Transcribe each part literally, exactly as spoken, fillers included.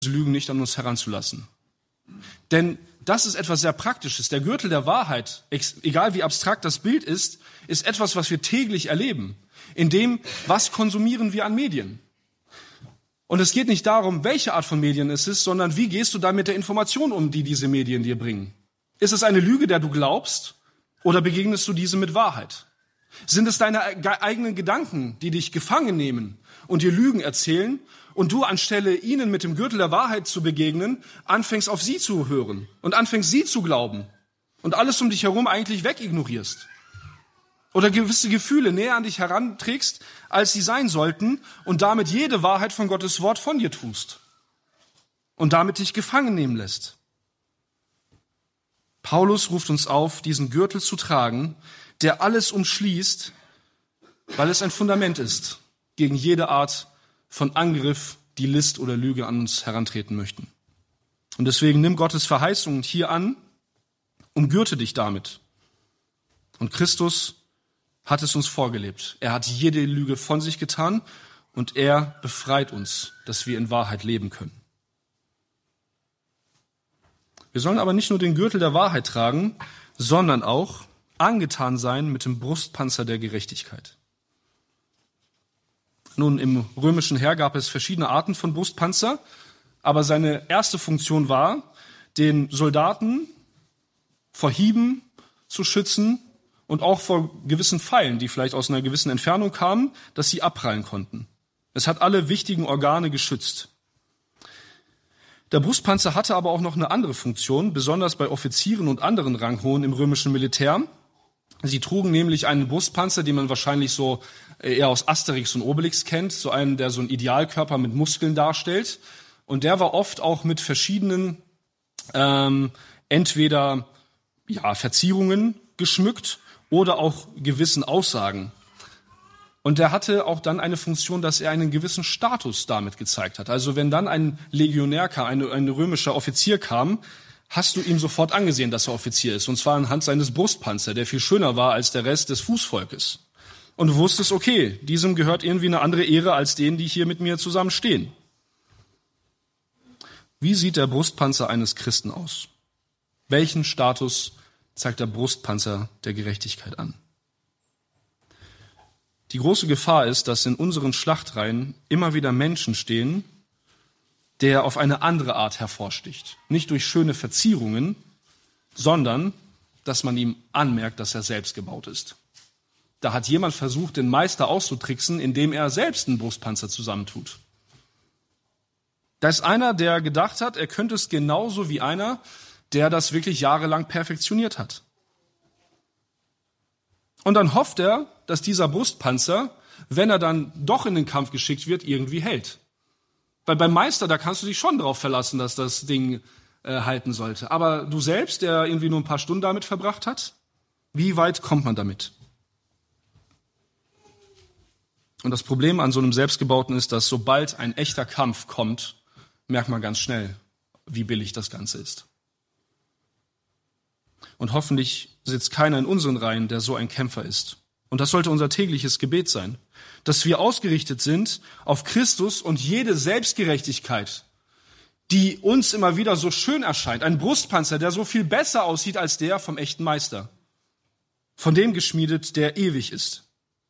Lügen nicht an uns heranzulassen. Denn das ist etwas sehr Praktisches. Der Gürtel der Wahrheit, egal wie abstrakt das Bild ist, ist etwas, was wir täglich erleben. In dem, was konsumieren wir an Medien? Und es geht nicht darum, welche Art von Medien es ist, sondern wie gehst du da mit der Information um, die diese Medien dir bringen? Ist es eine Lüge, der du glaubst, oder begegnest du diese mit Wahrheit? Sind es deine eigenen Gedanken, die dich gefangen nehmen und dir Lügen erzählen und du anstelle ihnen mit dem Gürtel der Wahrheit zu begegnen, anfängst auf sie zu hören und anfängst sie zu glauben und alles um dich herum eigentlich wegignorierst? Oder gewisse Gefühle näher an dich heranträgst, als sie sein sollten und damit jede Wahrheit von Gottes Wort von dir tust und damit dich gefangen nehmen lässt? Paulus ruft uns auf, diesen Gürtel zu tragen, der alles umschließt, weil es ein Fundament ist gegen jede Art von Angriff, die List oder Lüge an uns herantreten möchten. Und deswegen nimm Gottes Verheißungen hier an, umgürte dich damit. Und Christus hat es uns vorgelebt. Er hat jede Lüge von sich getan und er befreit uns, dass wir in Wahrheit leben können. Wir sollen aber nicht nur den Gürtel der Wahrheit tragen, sondern auch angetan sein mit dem Brustpanzer der Gerechtigkeit. Nun, im römischen Heer gab es verschiedene Arten von Brustpanzer, aber seine erste Funktion war, den Soldaten vor Hieben zu schützen und auch vor gewissen Pfeilen, die vielleicht aus einer gewissen Entfernung kamen, dass sie abprallen konnten. Es hat alle wichtigen Organe geschützt. Der Brustpanzer hatte aber auch noch eine andere Funktion, besonders bei Offizieren und anderen Ranghohen im römischen Militär. Sie trugen nämlich einen Brustpanzer, den man wahrscheinlich so eher aus Asterix und Obelix kennt, so einen, der so einen Idealkörper mit Muskeln darstellt. Und der war oft auch mit verschiedenen ähm, entweder ja, Verzierungen geschmückt oder auch gewissen Aussagen. Und der hatte auch dann eine Funktion, dass er einen gewissen Status damit gezeigt hat. Also wenn dann ein Legionär kam, ein, ein römischer Offizier kam, hast du ihm sofort angesehen, dass er Offizier ist. Und zwar anhand seines Brustpanzers, der viel schöner war als der Rest des Fußvolkes. Und du wusstest, okay, diesem gehört irgendwie eine andere Ehre als denen, die hier mit mir zusammen stehen. Wie sieht der Brustpanzer eines Christen aus? Welchen Status zeigt der Brustpanzer der Gerechtigkeit an? Die große Gefahr ist, dass in unseren Schlachtreihen immer wieder Menschen stehen, der auf eine andere Art hervorsticht. Nicht durch schöne Verzierungen, sondern dass man ihm anmerkt, dass er selbst gebaut ist. Da hat jemand versucht, den Meister auszutricksen, indem er selbst einen Brustpanzer zusammentut. Da ist einer, der gedacht hat, er könnte es genauso wie einer, der das wirklich jahrelang perfektioniert hat. Und dann hofft er, dass dieser Brustpanzer, wenn er dann doch in den Kampf geschickt wird, irgendwie hält. Weil beim Meister, da kannst du dich schon drauf verlassen, dass das Ding äh, halten sollte. Aber du selbst, der irgendwie nur ein paar Stunden damit verbracht hat, wie weit kommt man damit? Und das Problem an so einem Selbstgebauten ist, dass sobald ein echter Kampf kommt, merkt man ganz schnell, wie billig das Ganze ist. Und hoffentlich sitzt keiner in unseren Reihen, der so ein Kämpfer ist. Und das sollte unser tägliches Gebet sein, dass wir ausgerichtet sind auf Christus und jede Selbstgerechtigkeit, die uns immer wieder so schön erscheint. Ein Brustpanzer, der so viel besser aussieht als der vom echten Meister. Von dem geschmiedet, der ewig ist.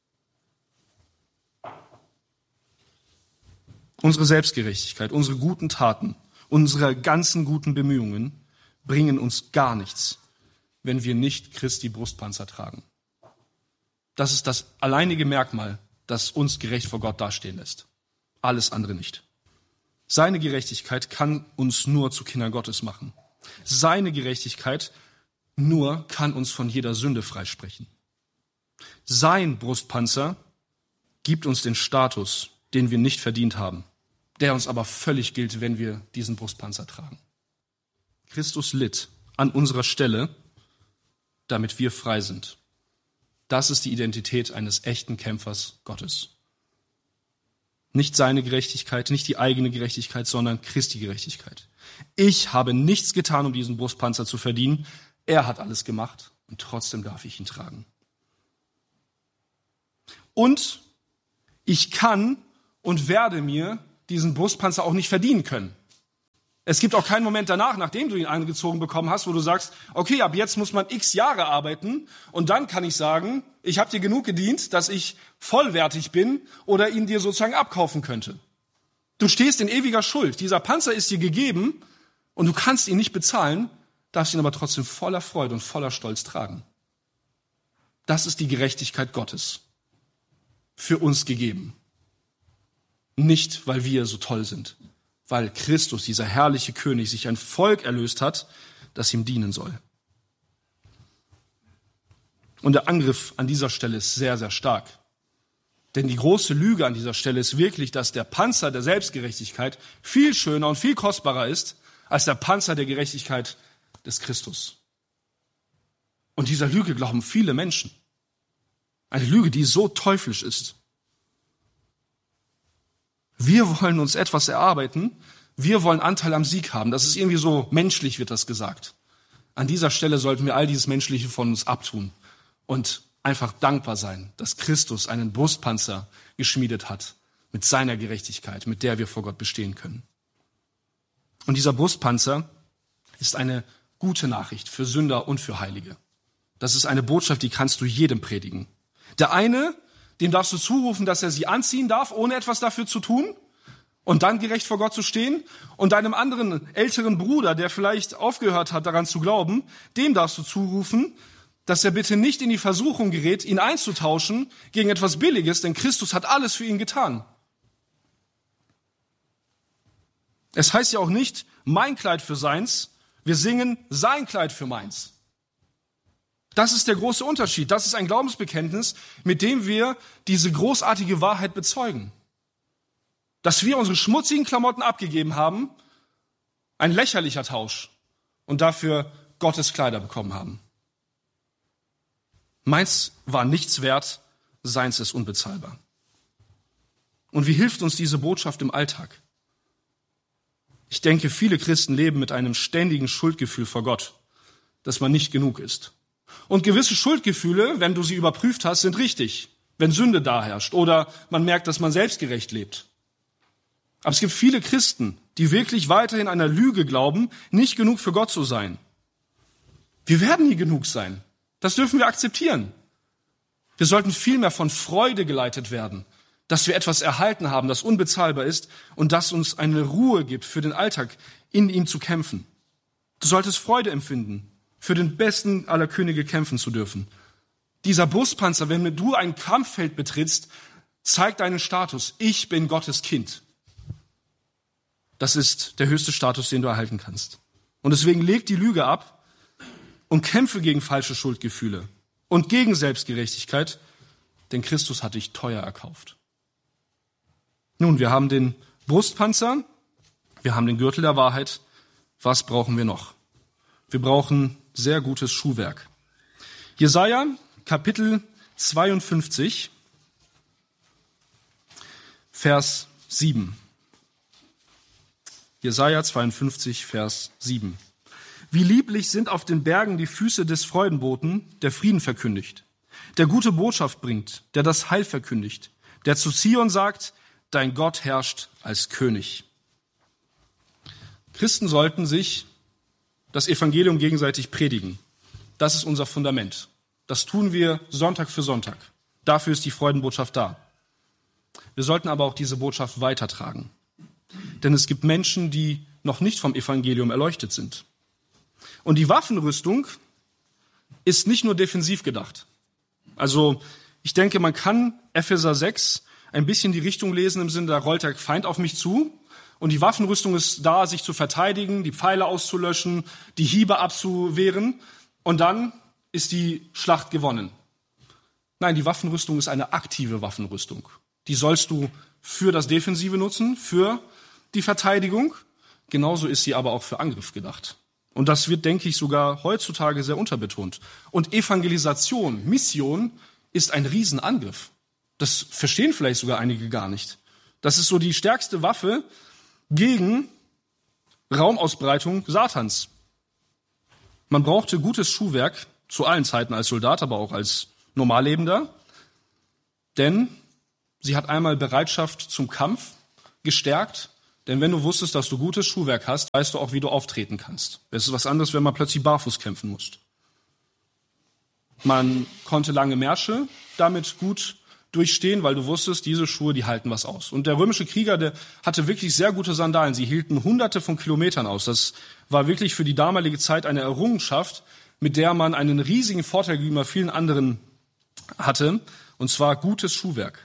Unsere Selbstgerechtigkeit, unsere guten Taten, unsere ganzen guten Bemühungen bringen uns gar nichts, wenn wir nicht Christi Brustpanzer tragen. Das ist das alleinige Merkmal, das uns gerecht vor Gott dastehen lässt. Alles andere nicht. Seine Gerechtigkeit kann uns nur zu Kindern Gottes machen. Seine Gerechtigkeit nur kann uns von jeder Sünde freisprechen. Sein Brustpanzer gibt uns den Status, den wir nicht verdient haben, der uns aber völlig gilt, wenn wir diesen Brustpanzer tragen. Christus litt an unserer Stelle, damit wir frei sind. Das ist die Identität eines echten Kämpfers Gottes. Nicht seine Gerechtigkeit, nicht die eigene Gerechtigkeit, sondern Christi Gerechtigkeit. Ich habe nichts getan, um diesen Brustpanzer zu verdienen. Er hat alles gemacht und trotzdem darf ich ihn tragen. Und ich kann und werde mir diesen Brustpanzer auch nicht verdienen können. Es gibt auch keinen Moment danach, nachdem du ihn angezogen bekommen hast, wo du sagst, okay, ab jetzt muss man x Jahre arbeiten und dann kann ich sagen, ich habe dir genug gedient, dass ich vollwertig bin oder ihn dir sozusagen abkaufen könnte. Du stehst in ewiger Schuld. Dieser Panzer ist dir gegeben und du kannst ihn nicht bezahlen, darfst ihn aber trotzdem voller Freude und voller Stolz tragen. Das ist die Gerechtigkeit Gottes für uns gegeben. Nicht, weil wir so toll sind, weil Christus, dieser herrliche König, sich ein Volk erlöst hat, das ihm dienen soll. Und der Angriff an dieser Stelle ist sehr, sehr stark. Denn die große Lüge an dieser Stelle ist wirklich, dass der Panzer der Selbstgerechtigkeit viel schöner und viel kostbarer ist als der Panzer der Gerechtigkeit des Christus. Und dieser Lüge glauben viele Menschen. Eine Lüge, die so teuflisch ist. Wir wollen uns etwas erarbeiten, wir wollen Anteil am Sieg haben. Das ist irgendwie so menschlich, wird das gesagt. An dieser Stelle sollten wir all dieses Menschliche von uns abtun und einfach dankbar sein, dass Christus einen Brustpanzer geschmiedet hat mit seiner Gerechtigkeit, mit der wir vor Gott bestehen können. Und dieser Brustpanzer ist eine gute Nachricht für Sünder und für Heilige. Das ist eine Botschaft, die kannst du jedem predigen. Der eine, dem darfst du zurufen, dass er sie anziehen darf, ohne etwas dafür zu tun und dann gerecht vor Gott zu stehen. Und deinem anderen älteren Bruder, der vielleicht aufgehört hat, daran zu glauben, dem darfst du zurufen, dass er bitte nicht in die Versuchung gerät, ihn einzutauschen gegen etwas Billiges, denn Christus hat alles für ihn getan. Es heißt ja auch nicht, mein Kleid für seins, wir singen sein Kleid für meins. Das ist der große Unterschied. Das ist ein Glaubensbekenntnis, mit dem wir diese großartige Wahrheit bezeugen. Dass wir unsere schmutzigen Klamotten abgegeben haben, ein lächerlicher Tausch, und dafür Gottes Kleider bekommen haben. Meins war nichts wert, seins ist unbezahlbar. Und wie hilft uns diese Botschaft im Alltag? Ich denke, viele Christen leben mit einem ständigen Schuldgefühl vor Gott, dass man nicht genug ist. Und gewisse Schuldgefühle, wenn du sie überprüft hast, sind richtig, wenn Sünde da herrscht oder man merkt, dass man selbstgerecht lebt. Aber es gibt viele Christen, die wirklich weiterhin einer Lüge glauben, nicht genug für Gott zu sein. Wir werden nie genug sein. Das dürfen wir akzeptieren. Wir sollten vielmehr von Freude geleitet werden, dass wir etwas erhalten haben, das unbezahlbar ist und das uns eine Ruhe gibt, für den Alltag in ihm zu kämpfen. Du solltest Freude empfinden, für den besten aller Könige kämpfen zu dürfen. Dieser Brustpanzer, wenn du ein Kampffeld betrittst, zeigt deinen Status. Ich bin Gottes Kind. Das ist der höchste Status, den du erhalten kannst. Und deswegen leg die Lüge ab und kämpfe gegen falsche Schuldgefühle und gegen Selbstgerechtigkeit, denn Christus hat dich teuer erkauft. Nun, wir haben den Brustpanzer, wir haben den Gürtel der Wahrheit. Was brauchen wir noch? Wir brauchen sehr gutes Schuhwerk. Jesaja, Kapitel zweiundfünfzig, Vers sieben. Jesaja zweiundfünfzig, Vers sieben. Wie lieblich sind auf den Bergen die Füße des Freudenboten, der Frieden verkündigt, der gute Botschaft bringt, der das Heil verkündigt, der zu Zion sagt, dein Gott herrscht als König. Christen sollten sich das Evangelium gegenseitig predigen. Das ist unser Fundament. Das tun wir Sonntag für Sonntag. Dafür ist die Freudenbotschaft da. Wir sollten aber auch diese Botschaft weitertragen. Denn es gibt Menschen, die noch nicht vom Evangelium erleuchtet sind. Und die Waffenrüstung ist nicht nur defensiv gedacht. Also ich denke, man kann Epheser sechs ein bisschen die Richtung lesen im Sinne, da rollt der Feind auf mich zu. Und die Waffenrüstung ist da, sich zu verteidigen, die Pfeile auszulöschen, die Hiebe abzuwehren. Und dann ist die Schlacht gewonnen. Nein, die Waffenrüstung ist eine aktive Waffenrüstung. Die sollst du für das Defensive nutzen, für die Verteidigung. Genauso ist sie aber auch für Angriff gedacht. Und das wird, denke ich, sogar heutzutage sehr unterbetont. Und Evangelisation, Mission ist ein Riesenangriff. Das verstehen vielleicht sogar einige gar nicht. Das ist so die stärkste Waffe gegen Raumausbreitung Satans. Man brauchte gutes Schuhwerk zu allen Zeiten als Soldat, aber auch als Normallebender, denn sie hat einmal Bereitschaft zum Kampf gestärkt Denn wenn du wusstest, dass du gutes Schuhwerk hast, weißt du auch, wie du auftreten kannst. Es ist was anderes, wenn man plötzlich barfuß kämpfen muss. Man konnte lange Märsche damit gut durchstehen, weil du wusstest, diese Schuhe, die halten was aus. Und der römische Krieger, der hatte wirklich sehr gute Sandalen. Sie hielten hunderte von Kilometern aus. Das war wirklich für die damalige Zeit eine Errungenschaft, mit der man einen riesigen Vorteil gegenüber vielen anderen hatte, und zwar gutes Schuhwerk.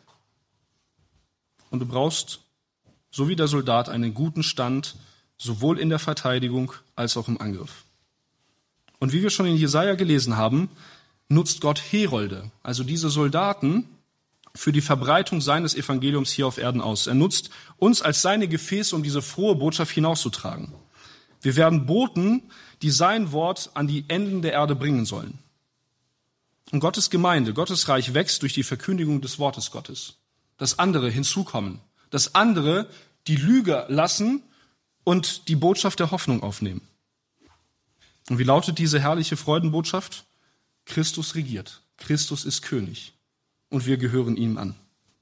Und du brauchst, so wie der Soldat, einen guten Stand, sowohl in der Verteidigung als auch im Angriff. Und wie wir schon in Jesaja gelesen haben, nutzt Gott Herolde, also diese Soldaten, für die Verbreitung seines Evangeliums hier auf Erden aus. Er nutzt uns als seine Gefäße, um diese frohe Botschaft hinauszutragen. Wir werden Boten, die sein Wort an die Enden der Erde bringen sollen. Und Gottes Gemeinde, Gottes Reich wächst durch die Verkündigung des Wortes Gottes. Dass andere hinzukommen, dass andere die Lüge lassen und die Botschaft der Hoffnung aufnehmen. Und wie lautet diese herrliche Freudenbotschaft? Christus regiert, Christus ist König und wir gehören ihm an.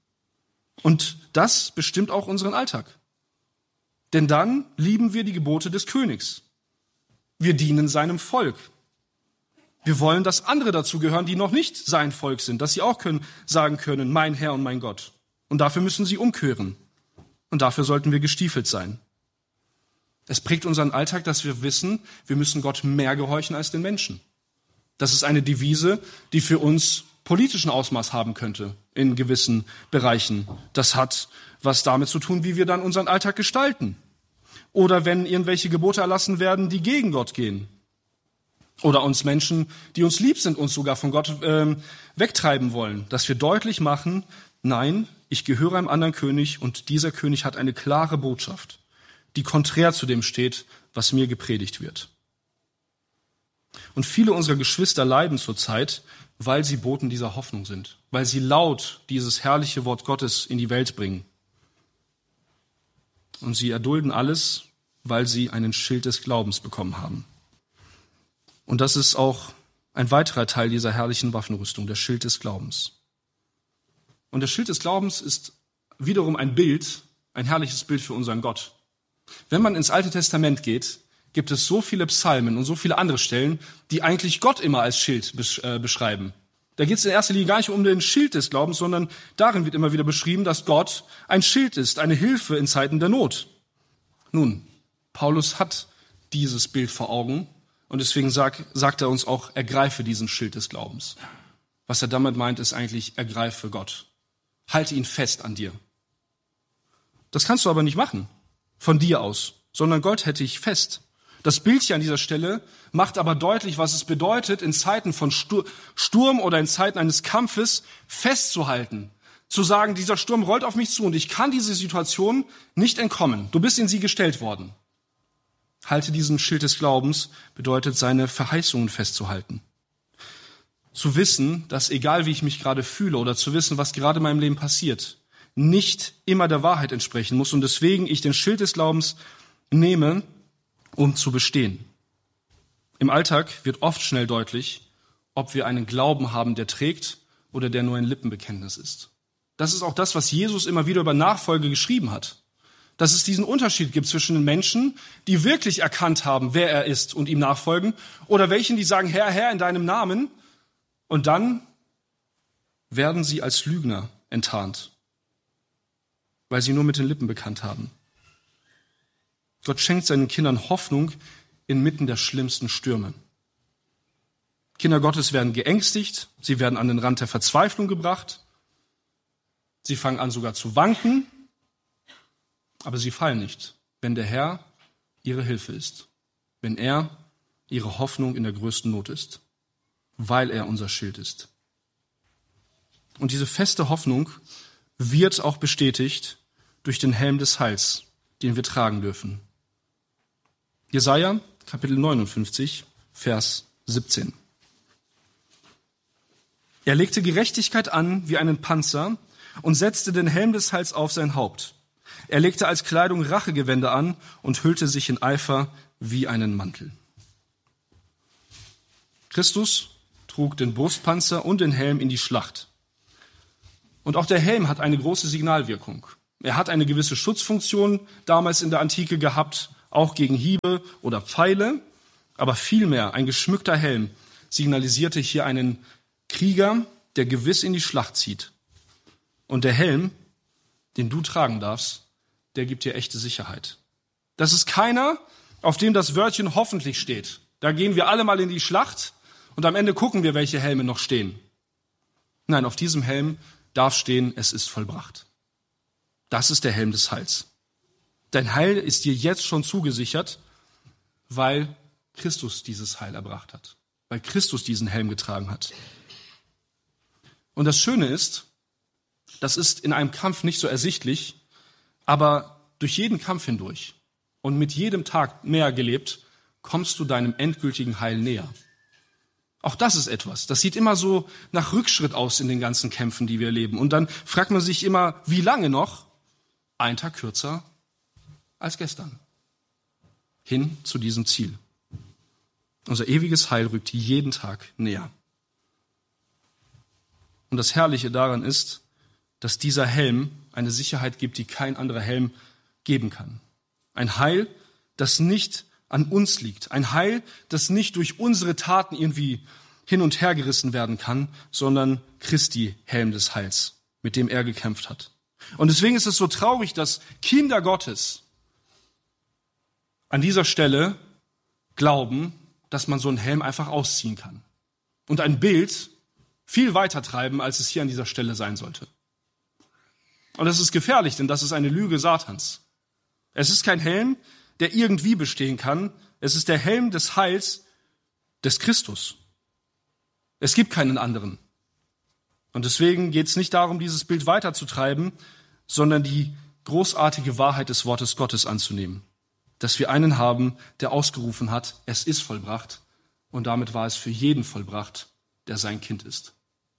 Und das bestimmt auch unseren Alltag. Denn dann lieben wir die Gebote des Königs. Wir dienen seinem Volk. Wir wollen, dass andere dazu gehören, die noch nicht sein Volk sind, dass sie auch können, sagen können, mein Herr und mein Gott. Und dafür müssen sie umkehren. Und dafür sollten wir gestiefelt sein. Es prägt unseren Alltag, dass wir wissen, wir müssen Gott mehr gehorchen als den Menschen. Das ist eine Devise, die für uns politischen Ausmaß haben könnte in gewissen Bereichen. Das hat was damit zu tun, wie wir dann unseren Alltag gestalten. Oder wenn irgendwelche Gebote erlassen werden, die gegen Gott gehen. Oder uns Menschen, die uns lieb sind, uns sogar von Gott äh, wegtreiben wollen. Dass wir deutlich machen, nein, ich gehöre einem anderen König und dieser König hat eine klare Botschaft, die konträr zu dem steht, was mir gepredigt wird. Und viele unserer Geschwister leiden zurzeit, weil sie Boten dieser Hoffnung sind, weil sie laut dieses herrliche Wort Gottes in die Welt bringen. Und sie erdulden alles, weil sie einen Schild des Glaubens bekommen haben. Und das ist auch ein weiterer Teil dieser herrlichen Waffenrüstung, der Schild des Glaubens. Und der Schild des Glaubens ist wiederum ein Bild, ein herrliches Bild für unseren Gott. Wenn man ins Alte Testament geht, gibt es so viele Psalmen und so viele andere Stellen, die eigentlich Gott immer als Schild beschreiben. Da geht es in erster Linie gar nicht um den Schild des Glaubens, sondern darin wird immer wieder beschrieben, dass Gott ein Schild ist, eine Hilfe in Zeiten der Not. Nun, Paulus hat dieses Bild vor Augen und deswegen sagt, sagt er uns auch, ergreife diesen Schild des Glaubens. Was er damit meint, ist eigentlich, ergreife Gott. Halte ihn fest an dir. Das kannst du aber nicht machen, von dir aus, sondern Gott hält dich fest. Das Bild hier an dieser Stelle macht aber deutlich, was es bedeutet, in Zeiten von Sturm oder in Zeiten eines Kampfes festzuhalten. Zu sagen, dieser Sturm rollt auf mich zu und ich kann diese Situation nicht entkommen. Du bist in sie gestellt worden. Halte diesen Schild des Glaubens bedeutet, seine Verheißungen festzuhalten. Zu wissen, dass egal wie ich mich gerade fühle oder zu wissen, was gerade in meinem Leben passiert, nicht immer der Wahrheit entsprechen muss und deswegen ich den Schild des Glaubens nehme, um zu bestehen. Im Alltag wird oft schnell deutlich, ob wir einen Glauben haben, der trägt oder der nur ein Lippenbekenntnis ist. Das ist auch das, was Jesus immer wieder über Nachfolge geschrieben hat. Dass es diesen Unterschied gibt zwischen den Menschen, die wirklich erkannt haben, wer er ist und ihm nachfolgen, oder welchen, die sagen, Herr, Herr, in deinem Namen, und dann werden sie als Lügner enttarnt, weil sie nur mit den Lippen bekannt haben. Gott schenkt seinen Kindern Hoffnung inmitten der schlimmsten Stürme. Kinder Gottes werden geängstigt, sie werden an den Rand der Verzweiflung gebracht, sie fangen an sogar zu wanken, aber sie fallen nicht, wenn der Herr ihre Hilfe ist, wenn er ihre Hoffnung in der größten Not ist, weil er unser Schild ist. Und diese feste Hoffnung wird auch bestätigt durch den Helm des Heils, den wir tragen dürfen. Jesaja, Kapitel neunundfünfzig, Vers siebzehn. Er legte Gerechtigkeit an wie einen Panzer und setzte den Helm des Heils auf sein Haupt. Er legte als Kleidung Rachegewände an und hüllte sich in Eifer wie einen Mantel. Christus trug den Brustpanzer und den Helm in die Schlacht. Und auch der Helm hat eine große Signalwirkung. Er hat eine gewisse Schutzfunktion damals in der Antike gehabt, auch gegen Hiebe oder Pfeile, aber vielmehr ein geschmückter Helm signalisierte hier einen Krieger, der gewiss in die Schlacht zieht. Und der Helm, den du tragen darfst, der gibt dir echte Sicherheit. Das ist keiner, auf dem das Wörtchen hoffentlich steht. Da gehen wir alle mal in die Schlacht und am Ende gucken wir, welche Helme noch stehen. Nein, auf diesem Helm darf stehen, es ist vollbracht. Das ist der Helm des Heils. Dein Heil ist dir jetzt schon zugesichert, weil Christus dieses Heil erbracht hat, weil Christus diesen Helm getragen hat. Und das Schöne ist, das ist in einem Kampf nicht so ersichtlich, aber durch jeden Kampf hindurch und mit jedem Tag mehr gelebt, kommst du deinem endgültigen Heil näher. Auch das ist etwas. Das sieht immer so nach Rückschritt aus in den ganzen Kämpfen, die wir erleben. Und dann fragt man sich immer, wie lange noch? Ein Tag kürzer als gestern. Hin zu diesem Ziel. Unser ewiges Heil rückt jeden Tag näher. Und das Herrliche daran ist, dass dieser Helm eine Sicherheit gibt, die kein anderer Helm geben kann. Ein Heil, das nicht an uns liegt. Ein Heil, das nicht durch unsere Taten irgendwie hin und her gerissen werden kann, sondern Christi Helm des Heils, mit dem er gekämpft hat. Und deswegen ist es so traurig, dass Kinder Gottes an dieser Stelle glauben, dass man so einen Helm einfach ausziehen kann. Und ein Bild viel weiter treiben, als es hier an dieser Stelle sein sollte. Und das ist gefährlich, denn das ist eine Lüge Satans. Es ist kein Helm, der irgendwie bestehen kann. Es ist der Helm des Heils des Christus. Es gibt keinen anderen. Und deswegen geht es nicht darum, dieses Bild weiterzutreiben, sondern die großartige Wahrheit des Wortes Gottes anzunehmen. Dass wir einen haben, der ausgerufen hat, es ist vollbracht. Und damit war es für jeden vollbracht, der sein Kind ist.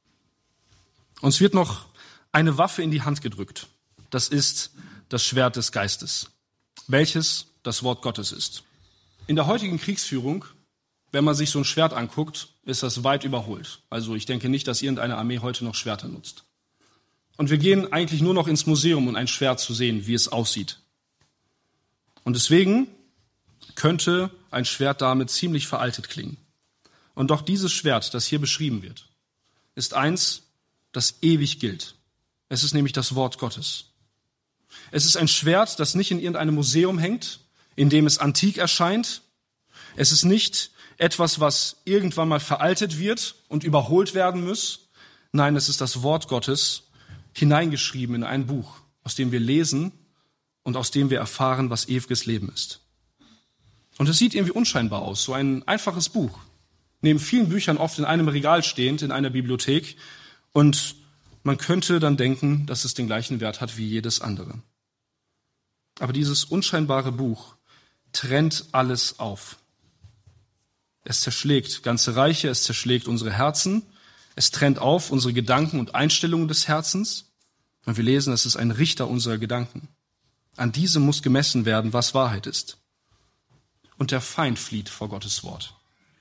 Uns wird noch eine Waffe in die Hand gedrückt. Das ist das Schwert des Geistes, welches das Wort Gottes ist. In der heutigen Kriegsführung, wenn man sich so ein Schwert anguckt, ist das weit überholt. Also ich denke nicht, dass irgendeine Armee heute noch Schwerter nutzt. Und wir gehen eigentlich nur noch ins Museum, um ein Schwert zu sehen, wie es aussieht. Und deswegen könnte ein Schwert damit ziemlich veraltet klingen. Und doch dieses Schwert, das hier beschrieben wird, ist eins, das ewig gilt. Es ist nämlich das Wort Gottes. Es ist ein Schwert, das nicht in irgendeinem Museum hängt, in dem es antik erscheint. Es ist nicht etwas, was irgendwann mal veraltet wird und überholt werden muss. Nein, es ist das Wort Gottes, hineingeschrieben in ein Buch, aus dem wir lesen und aus dem wir erfahren, was ewiges Leben ist. Und es sieht irgendwie unscheinbar aus, so ein einfaches Buch, neben vielen Büchern oft in einem Regal stehend, in einer Bibliothek. Und man könnte dann denken, dass es den gleichen Wert hat wie jedes andere. Aber dieses unscheinbare Buch trennt alles auf. Es zerschlägt ganze Reiche, es zerschlägt unsere Herzen, es trennt auf unsere Gedanken und Einstellungen des Herzens. Und wir lesen, es ist ein Richter unserer Gedanken. An diesem muss gemessen werden, was Wahrheit ist. Und der Feind flieht vor Gottes Wort.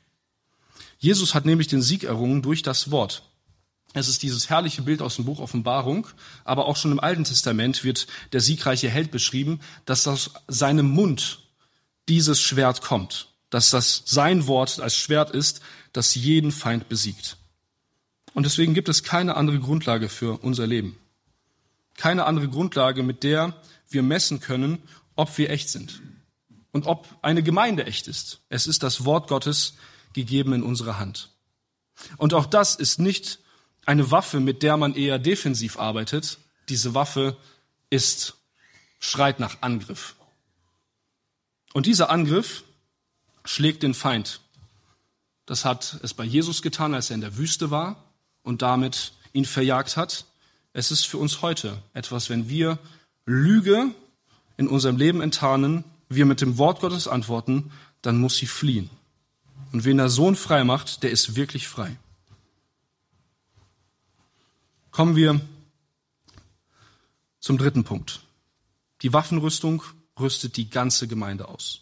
Jesus hat nämlich den Sieg errungen durch das Wort. Es ist dieses herrliche Bild aus dem Buch Offenbarung, aber auch schon im Alten Testament wird der siegreiche Held beschrieben, dass aus seinem Mund dieses Schwert kommt, dass das sein Wort als Schwert ist, das jeden Feind besiegt. Und deswegen gibt es keine andere Grundlage für unser Leben. Keine andere Grundlage, mit der wir messen können, ob wir echt sind und ob eine Gemeinde echt ist. Es ist das Wort Gottes gegeben in unserer Hand. Und auch das ist nicht eine Waffe, mit der man eher defensiv arbeitet. Diese Waffe ist, schreit nach Angriff. Und dieser Angriff schlägt den Feind. Das hat es bei Jesus getan, als er in der Wüste war und damit ihn verjagt hat. Es ist für uns heute etwas, wenn wir Lüge in unserem Leben enttarnen, wir mit dem Wort Gottes antworten, dann muss sie fliehen. Und wen der Sohn frei macht, der ist wirklich frei. Kommen wir zum dritten Punkt. Die Waffenrüstung rüstet die ganze Gemeinde aus.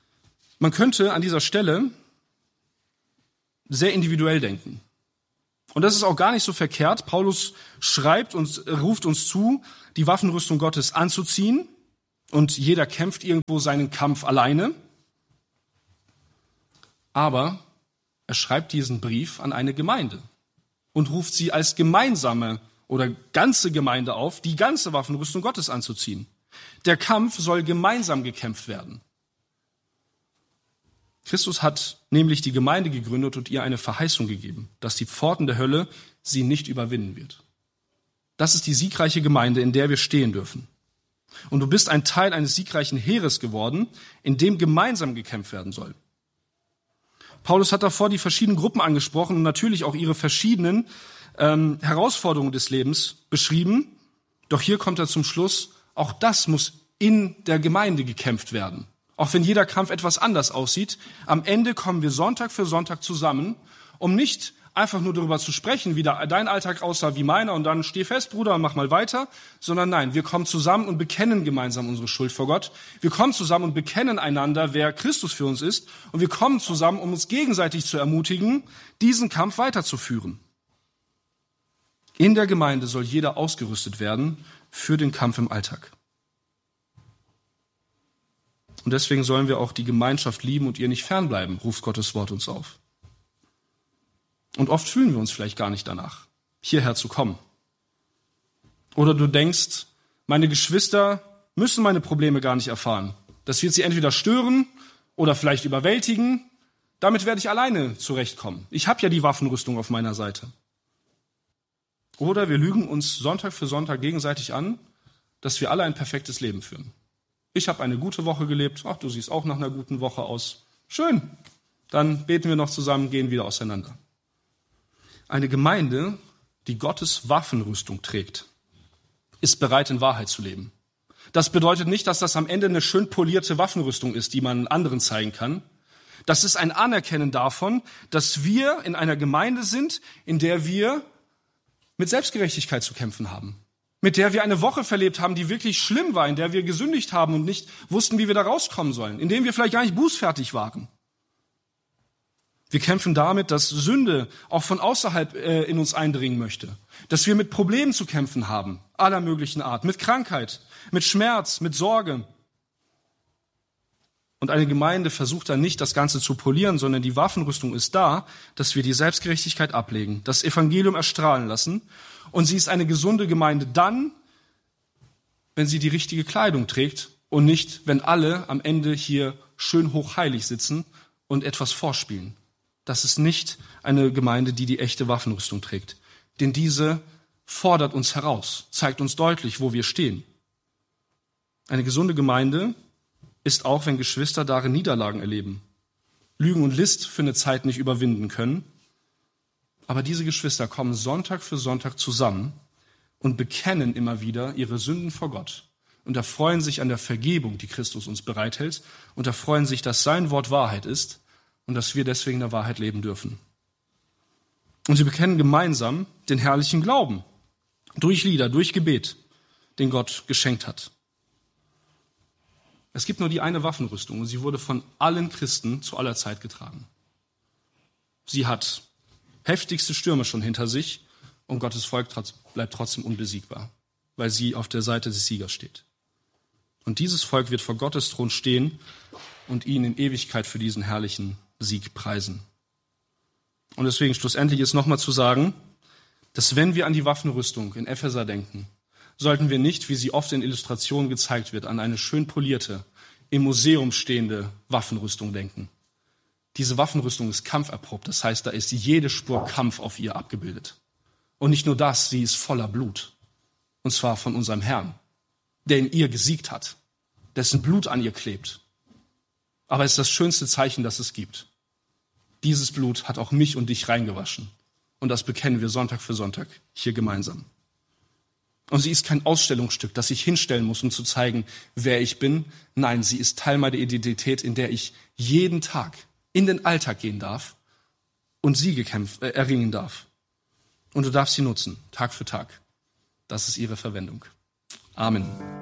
Man könnte an dieser Stelle sehr individuell denken Und das ist auch gar nicht so verkehrt. Paulus schreibt und ruft uns zu, die Waffenrüstung Gottes anzuziehen. Und jeder kämpft irgendwo seinen Kampf alleine. Aber er schreibt diesen Brief an eine Gemeinde und ruft sie als gemeinsame oder ganze Gemeinde auf, die ganze Waffenrüstung Gottes anzuziehen. Der Kampf soll gemeinsam gekämpft werden. Christus hat nämlich die Gemeinde gegründet und ihr eine Verheißung gegeben, dass die Pforten der Hölle sie nicht überwinden wird. Das ist die siegreiche Gemeinde, in der wir stehen dürfen. Und du bist ein Teil eines siegreichen Heeres geworden, in dem gemeinsam gekämpft werden soll. Paulus hat davor die verschiedenen Gruppen angesprochen und natürlich auch ihre verschiedenen ähm, Herausforderungen des Lebens beschrieben. Doch hier kommt er zum Schluss, auch das muss in der Gemeinde gekämpft werden. Auch wenn jeder Kampf etwas anders aussieht, am Ende kommen wir Sonntag für Sonntag zusammen, um nicht einfach nur darüber zu sprechen, wie dein Alltag aussah wie meiner und dann steh fest, Bruder, und mach mal weiter, sondern nein, wir kommen zusammen und bekennen gemeinsam unsere Schuld vor Gott. Wir kommen zusammen und bekennen einander, wer Christus für uns ist, und wir kommen zusammen, um uns gegenseitig zu ermutigen, diesen Kampf weiterzuführen. In der Gemeinde soll jeder ausgerüstet werden für den Kampf im Alltag. Und deswegen sollen wir auch die Gemeinschaft lieben und ihr nicht fernbleiben, ruft Gottes Wort uns auf. Und oft fühlen wir uns vielleicht gar nicht danach, hierher zu kommen. Oder du denkst, meine Geschwister müssen meine Probleme gar nicht erfahren. Das wird sie entweder stören oder vielleicht überwältigen. Damit werde ich alleine zurechtkommen. Ich habe ja die Waffenrüstung auf meiner Seite. Oder wir lügen uns Sonntag für Sonntag gegenseitig an, dass wir alle ein perfektes Leben führen. Ich habe eine gute Woche gelebt. Ach, du siehst auch nach einer guten Woche aus. Schön. Dann beten wir noch zusammen, gehen wieder auseinander. Eine Gemeinde, die Gottes Waffenrüstung trägt, ist bereit, in Wahrheit zu leben. Das bedeutet nicht, dass das am Ende eine schön polierte Waffenrüstung ist, die man anderen zeigen kann. Das ist ein Anerkennen davon, dass wir in einer Gemeinde sind, in der wir mit Selbstgerechtigkeit zu kämpfen haben. Mit der wir eine Woche verlebt haben, die wirklich schlimm war, in der wir gesündigt haben und nicht wussten, wie wir da rauskommen sollen, in dem wir vielleicht gar nicht bußfertig waren. Wir kämpfen damit, dass Sünde auch von außerhalb äh, in uns eindringen möchte, dass wir mit Problemen zu kämpfen haben, aller möglichen Art, mit Krankheit, mit Schmerz, mit Sorge. Und eine Gemeinde versucht dann nicht, das Ganze zu polieren, sondern die Waffenrüstung ist da, dass wir die Selbstgerechtigkeit ablegen, das Evangelium erstrahlen lassen. Und sie ist eine gesunde Gemeinde dann, wenn sie die richtige Kleidung trägt und nicht, wenn alle am Ende hier schön hochheilig sitzen und etwas vorspielen. Das ist nicht eine Gemeinde, die die echte Waffenrüstung trägt. Denn diese fordert uns heraus, zeigt uns deutlich, wo wir stehen. Eine gesunde Gemeinde ist auch, wenn Geschwister darin Niederlagen erleben, Lügen und List für eine Zeit nicht überwinden können. Aber diese Geschwister kommen Sonntag für Sonntag zusammen und bekennen immer wieder ihre Sünden vor Gott und erfreuen sich an der Vergebung, die Christus uns bereithält, und erfreuen sich, dass sein Wort Wahrheit ist und dass wir deswegen der Wahrheit leben dürfen. Und sie bekennen gemeinsam den herrlichen Glauben durch Lieder, durch Gebet, den Gott geschenkt hat. Es gibt nur die eine Waffenrüstung und sie wurde von allen Christen zu aller Zeit getragen. Sie hat heftigste Stürme schon hinter sich und Gottes Volk bleibt trotzdem unbesiegbar, weil sie auf der Seite des Siegers steht. Und dieses Volk wird vor Gottes Thron stehen und ihn in Ewigkeit für diesen herrlichen Sieg preisen. Und deswegen schlussendlich ist nochmal zu sagen, dass wenn wir an die Waffenrüstung in Epheser denken, sollten wir nicht, wie sie oft in Illustrationen gezeigt wird, an eine schön polierte, im Museum stehende Waffenrüstung denken. Diese Waffenrüstung ist kampferprobt, das heißt, da ist jede Spur Kampf auf ihr abgebildet. Und nicht nur das, sie ist voller Blut. Und zwar von unserem Herrn, der in ihr gesiegt hat, dessen Blut an ihr klebt. Aber es ist das schönste Zeichen, das es gibt. Dieses Blut hat auch mich und dich reingewaschen. Und das bekennen wir Sonntag für Sonntag hier gemeinsam. Und sie ist kein Ausstellungsstück, das ich hinstellen muss, um zu zeigen, wer ich bin. Nein, sie ist Teil meiner Identität, in der ich jeden Tag in den Alltag gehen darf und Siege kämpf, äh, erringen darf. Und du darfst sie nutzen, Tag für Tag. Das ist ihre Verwendung. Amen.